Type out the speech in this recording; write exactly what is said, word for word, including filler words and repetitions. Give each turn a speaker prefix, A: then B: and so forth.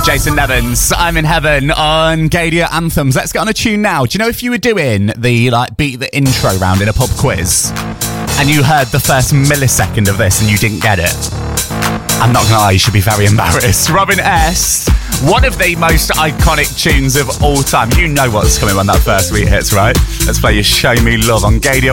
A: Jason Nevins, I'm in heaven on Gadia Anthems. Let's get on a tune now. Do you know if you were doing the like beat the intro round in a pub quiz and you heard the first millisecond of this and you didn't get it? I'm not gonna lie, you should be very embarrassed. Robin S., one of the most iconic tunes of all time. You know what's coming when that first beat hits, right? Let's play your Show Me Love on Gadia.